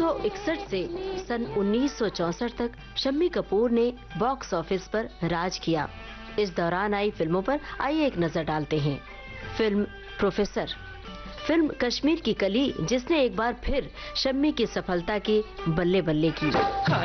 1961 से सन 1964 तक शम्मी कपूर ने बॉक्स ऑफिस पर राज किया। इस दौरान आई फिल्मों पर आइए एक नजर डालते हैं। फिल्म प्रोफेसर, फिल्म कश्मीर की कली जिसने एक बार फिर शम्मी की सफलता की बल्ले बल्ले की।